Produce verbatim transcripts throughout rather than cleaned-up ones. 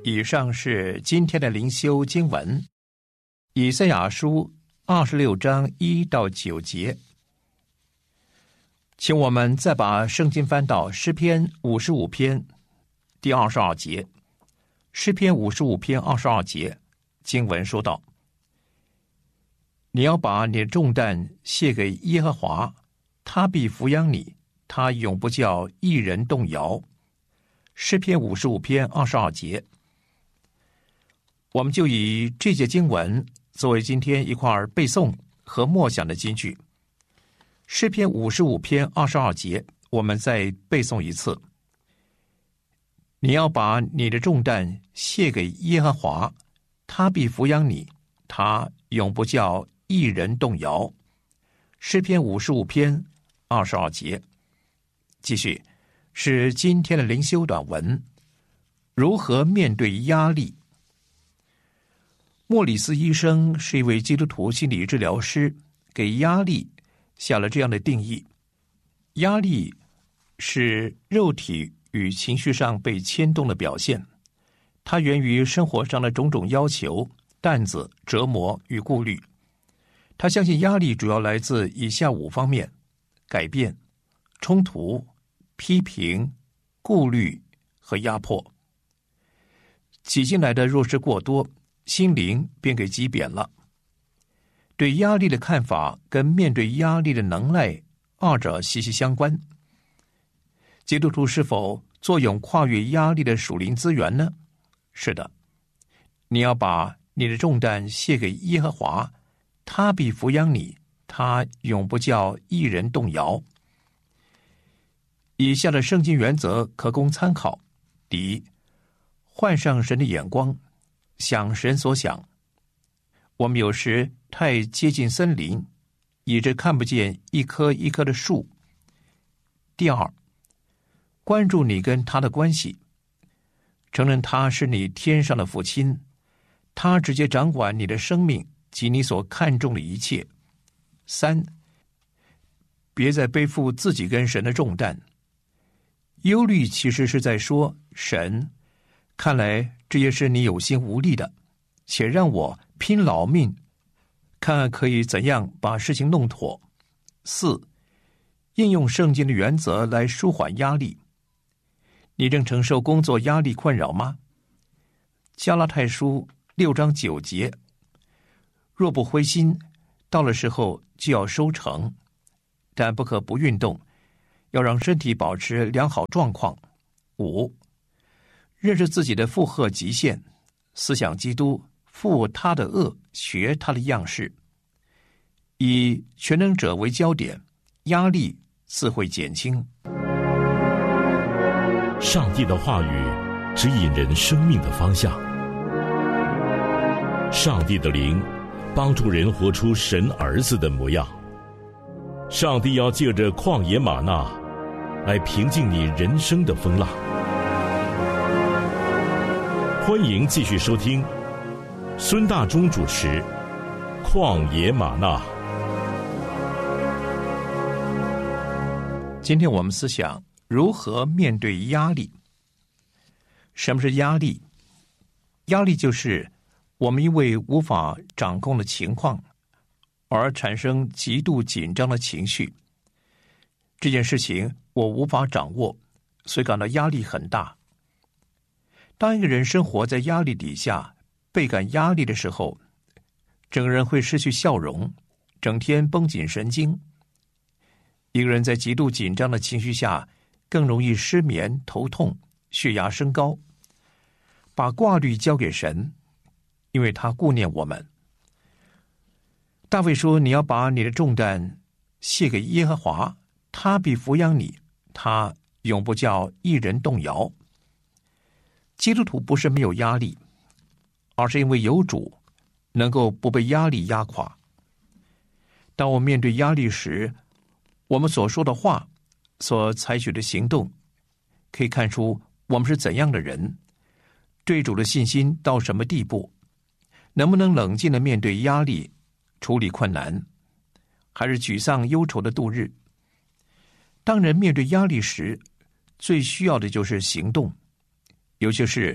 以上是今天的灵修经文，以赛亚书二十六章一到九节。请我们再把圣经翻到诗篇五十五篇第二十二节。诗篇五十五篇二十二节，经文说道：你要把你的重担卸给耶和华，他必抚养你，他永不叫一人动摇。诗篇五十五篇二十二节。我们就以这节经文作为今天一块背诵和默想的金句。诗篇五十五篇二十二节，我们再背诵一次。你要把你的重担卸给耶和华，他必抚养你，他永不叫一人动摇。诗篇五十五篇二十二节。继续是今天的灵修短文，如何面对压力。莫里斯医生是一位基督徒心理治疗师，给压力下了这样的定义：压力是肉体与情绪上被牵动的表现，它源于生活上的种种要求、担子、折磨与顾虑。他相信压力主要来自以下五方面：改变、冲突、批评、顾虑和压迫。挤进来的若是过多，心灵便给挤扁了。对压力的看法跟面对压力的能耐二者息息相关。基督徒是否坐拥跨越压力的属灵资源呢？是的，你要把你的重担卸给耶和华，他必抚养你，他永不叫一人动摇。以下的圣经原则可供参考：第一，换上神的眼光，想神所想。我们有时太接近森林，以致看不见一棵一棵的树。第二，关注你跟他的关系，承认他是你天上的父亲，他直接掌管你的生命及你所看重的一切。三，别再背负自己跟神的重担。忧虑其实是在说，神，看来这也是你有心无力的，且让我拼老命，看看可以怎样把事情弄妥。四，应用圣经的原则来舒缓压力。你正承受工作压力困扰吗？加拉太书六章九节，若不灰心，到了时候就要收成，但不可不运动，要让身体保持良好状况。五，认识自己的负荷极限，思想基督，负他的恶，学他的样式。以全能者为焦点，压力自会减轻。 上帝的话语指引人生命的方向，上帝的灵帮助人活出神儿子的模样。上帝要借着旷野吗哪来平静你人生的风浪。欢迎继续收听孙大中主持《旷野吗哪》。 今天我们思想如何面对压力。什么是压力？压力就是我们因为无法掌控的情况而产生极度紧张的情绪。这件事情我无法掌握，所以感到压力很大。当一个人生活在压力底下，倍感压力的时候，整个人会失去笑容，整天绷紧神经。一个人在极度紧张的情绪下，更容易失眠、头痛、血压升高。把挂虑交给神，因为他顾念我们。大卫说，你要把你的重担卸给耶和华，他必抚养你，他永不叫一人动摇。基督徒不是没有压力，而是因为有主，能够不被压力压垮。当我面对压力时，我们所说的话，所采取的行动，可以看出我们是怎样的人，对主的信心到什么地步，能不能冷静地面对压力，处理困难，还是沮丧忧愁的度日。当人面对压力时，最需要的就是行动，尤其是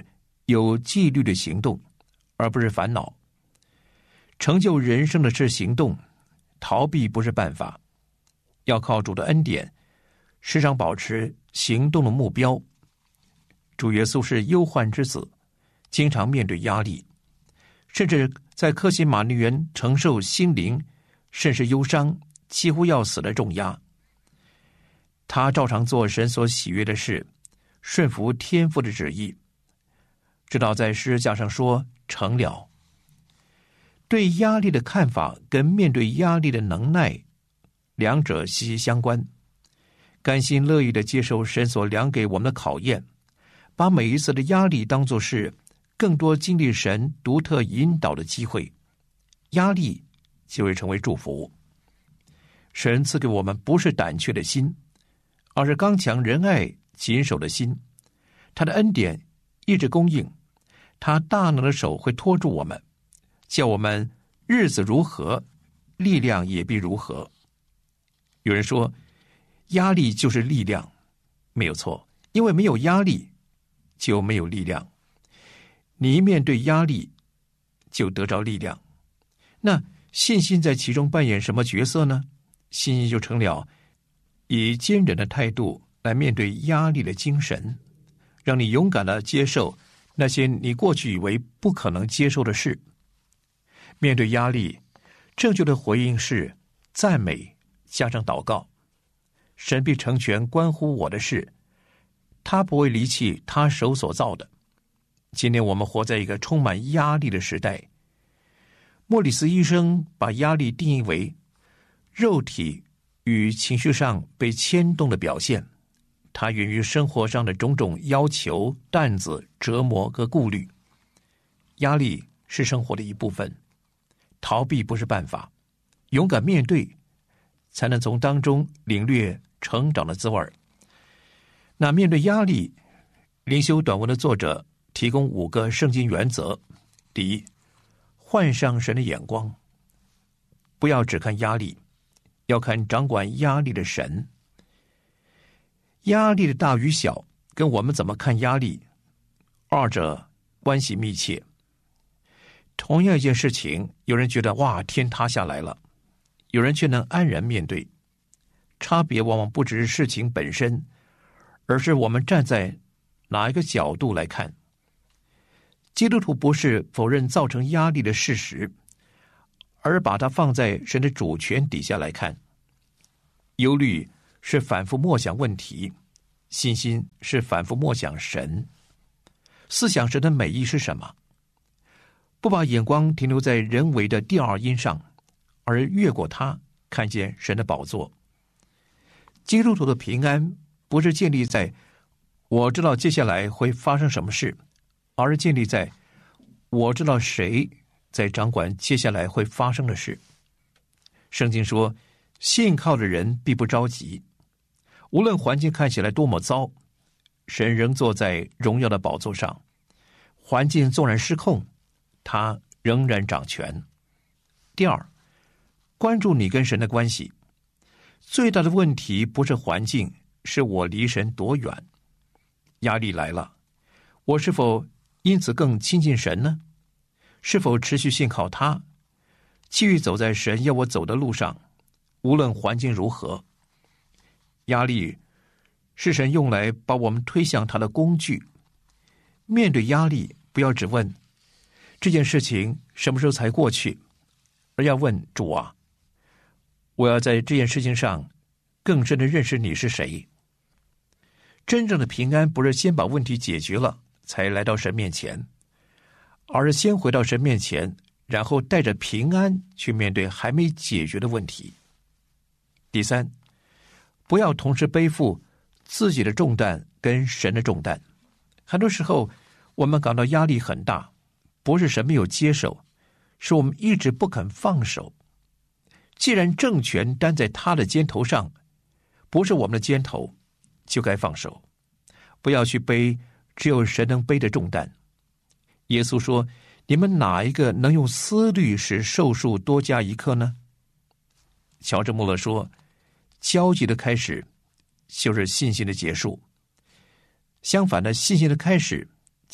有纪律的行动，而不是烦恼。成就人生的是行动，逃避不是办法。要靠主的恩典，时常保持行动的目标。主耶稣是忧患之子，经常面对压力，甚至在客西马尼园承受心灵甚是忧伤，几乎要死的重压。他照常做神所喜悦的事，顺服天父的旨意，直到在十字架上说成了。对压力的看法跟面对压力的能耐，两者息息相关。甘心乐意地接受神所量给我们的考验，把每一次的压力当作是更多经历神独特引导的机会，压力就会成为祝福。神赐给我们不是胆怯的心，而是刚强仁爱谨守的心。他的恩典一直供应，他大能的手会托住我们，叫我们日子如何，力量也必如何。有人说压力就是力量，没有错，因为没有压力就没有力量。你一面对压力就得着力量。那信心在其中扮演什么角色呢？信心就成了以坚忍的态度来面对压力的精神，让你勇敢地接受那些你过去以为不可能接受的事。面对压力，正确的回应是赞美加上祷告。神必成全关乎我的事，他不会离弃他手所造的。今天我们活在一个充满压力的时代。莫里斯医生把压力定义为肉体与情绪上被牵动的表现，它源于生活上的种种要求、担子、折磨和顾虑。压力是生活的一部分，逃避不是办法，勇敢面对才能从当中领略成长的滋味。那面对压力，灵修短文的作者提供五个圣经原则。第一，换上神的眼光，不要只看压力，要看掌管压力的神。压力的大与小跟我们怎么看压力，二者关系密切。同样一件事情，有人觉得哇，天塌下来了，有人却能安然面对。差别往往不只是事情本身，而是我们站在哪一个角度来看。基督徒不是否认造成压力的事实，而把它放在神的主权底下来看。忧虑是反复默想问题，信心是反复默想神。思想神的美意是什么？不把眼光停留在人为的第二因上，而越过它，看见神的宝座。基督徒的平安不是建立在我知道接下来会发生什么事，而是建立在我知道谁在掌管接下来会发生的事。圣经说，信靠的人必不着急。无论环境看起来多么糟，神仍坐在荣耀的宝座上。环境纵然失控，他仍然掌权。第二，关注你跟神的关系。最大的问题不是环境，是我离神多远。压力来了，我是否因此更亲近神呢？是否持续信靠他，继续走在神要我走的路上，无论环境如何？压力是神用来把我们推向他的工具。面对压力，不要只问这件事情什么时候才过去，而要问主啊，我要在这件事情上更深的认识你是谁。真正的平安不是先把问题解决了才来到神面前，而是先回到神面前，然后带着平安去面对还没解决的问题。第三，不要同时背负自己的重担跟神的重担。很多时候我们感到压力很大，不是神没有接手，是我们一直不肯放手。既然政权担在他的肩头上，不是我们的肩头，就该放手，不要去背只有神能背的重担。耶稣说，你们哪一个能用思虑使寿数多加一刻呢？乔治·穆勒说，焦急的开始就是信心的结束，相反的，信心的开始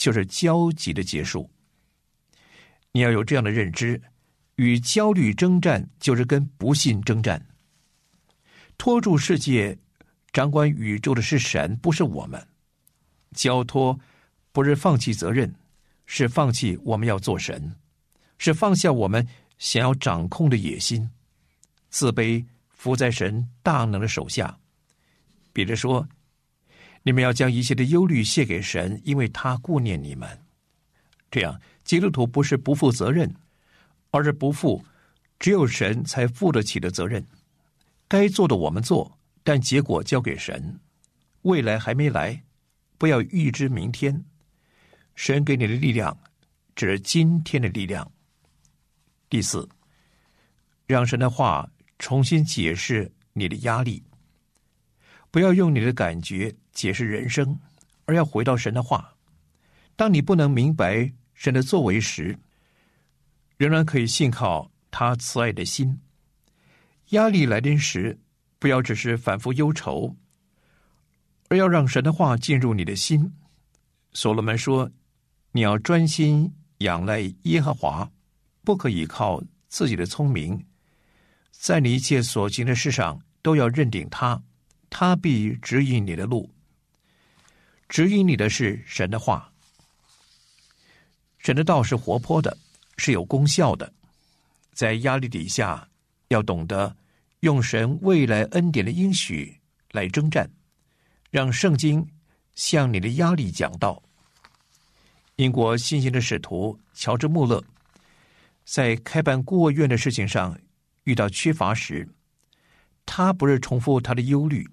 就是焦急的结束。你要有这样的认知，与焦虑征战就是跟不信征战。托住世界、掌管宇宙的是神，不是我们。交托不是放弃责任，是放弃我们要做神，是放下我们想要掌控的野心，自卑服在神大能的手下。彼得说，你们要将一切的忧虑卸给神，因为他顾念你们。这样，基督徒不是不负责任，而是不负只有神才负得起的责任。该做的我们做，但结果交给神。未来还没来，不要预知明天。神给你的力量只是今天的力量。第四，让神的话重新解释你的压力。不要用你的感觉解释人生，而要回到神的话。当你不能明白神的作为时，仍然可以信靠他慈爱的心。压力来临时，不要只是反复忧愁，而要让神的话进入你的心。所罗门说，你要专心仰赖耶和华，不可依靠自己的聪明，在你一切所行的事上都要认定他，他必指引你的路。指引你的是神的话。神的道是活泼的，是有功效的。在压力底下，要懂得用神未来恩典的应许来征战，让圣经向你的压力讲道。英国新兴的使徒乔治·穆勒在开办孤儿院的事情上遇到缺乏时，他不是重复他的忧虑，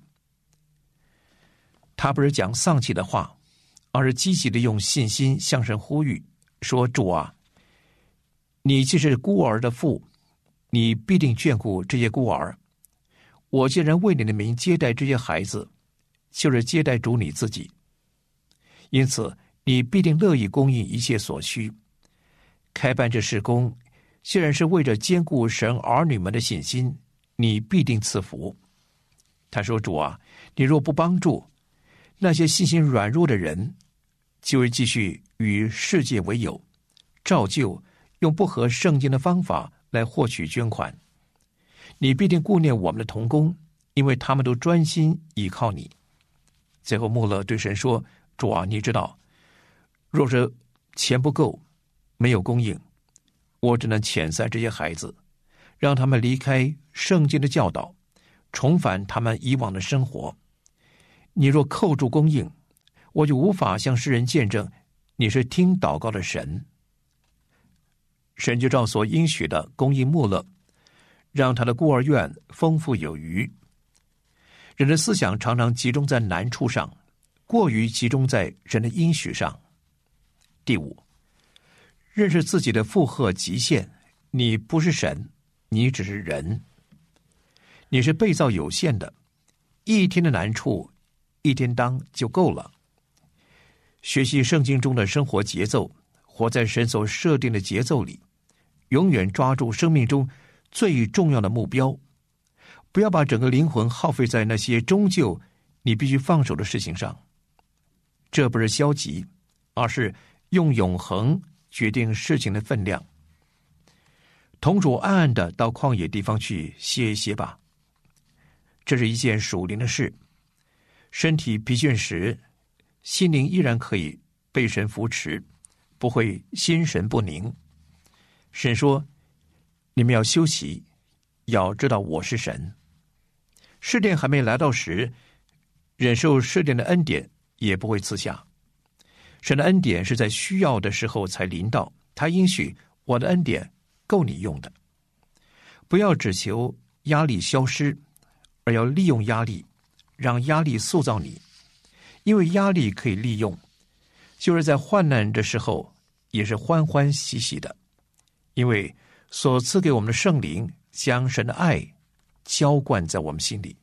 他不是讲丧气的话，而是积极的用信心向神呼吁，说，主啊，你既是孤儿的父，你必定眷顾这些孤儿。我既然为你的名接待这些孩子，就是接待主你自己。因此你必定乐意供应一切所需。开办这事工，虽然是为着兼顾神儿女们的信心，你必定赐福。他说，主啊，你若不帮助那些信心软弱的人，就会继续与世界为友，照旧用不合圣经的方法来获取捐款。你必定顾念我们的同工，因为他们都专心倚靠你。最后穆勒对神说，主啊，你知道，若是钱不够，没有供应，我只能遣散这些孩子，让他们离开圣经的教导，重返他们以往的生活。你若扣住供应，我就无法向世人见证你是听祷告的神。神就照所应许的供应穆勒，让他的孤儿院丰富有余。人的思想常常集中在难处上，过于集中在人的应许上。第五，认识自己的负荷极限。你不是神，你只是人，你是被造有限的，一天的难处一天当就够了。学习圣经中的生活节奏，活在神所设定的节奏里，永远抓住生命中最重要的目标，不要把整个灵魂耗费在那些终究你必须放手的事情上。这不是消极，而是用永恒决定事情的分量。同主暗暗的到旷野地方去歇一歇吧，这是一件属灵的事。身体疲倦时，心灵依然可以被神扶持，不会心神不宁。神说，你们要休息，要知道我是神。试炼还没来到时，忍受试炼的恩典也不会赐下。神的恩典是在需要的时候才临到，他应许我的恩典够你用的。不要只求压力消失，而要利用压力，让压力塑造你。因为压力可以利用，就是在患难的时候也是欢欢喜喜的，因为所赐给我们的圣灵将神的爱浇灌在我们心里。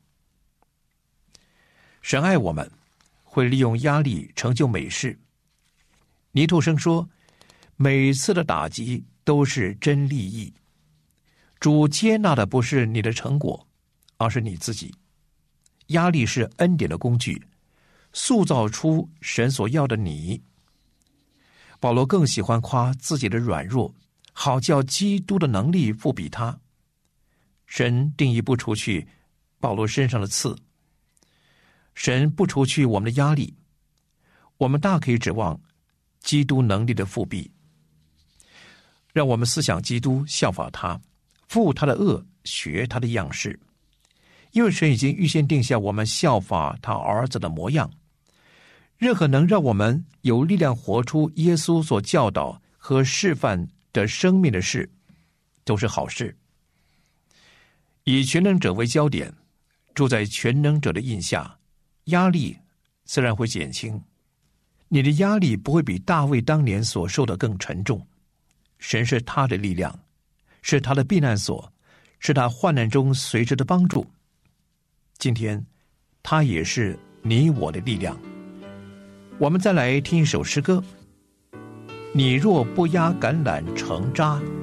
神爱我们，会利用压力成就美事。尼托生说，每次的打击都是真利益。主接纳的不是你的成果，而是你自己。压力是恩典的工具，塑造出神所要的你。 保罗更喜欢夸自己的软弱，好叫基督的能力复比他。神定义不除去保罗身上的刺，神不除去我们的压力，我们大可以指望基督能力的复辟。让我们思想基督，效法他，负他的恶，学他的样式。因为神已经预先定下我们效法他儿子的模样，任何能让我们有力量活出耶稣所教导和示范的生命的事，都是好事。以全能者为焦点，住在全能者的印下，压力自然会减轻。你的压力不会比大卫当年所受的更沉重。神是他的力量，是他的避难所，是他患难中随时的帮助。今天他也是你我的力量。我们再来听一首诗歌。你若不压橄榄成渣，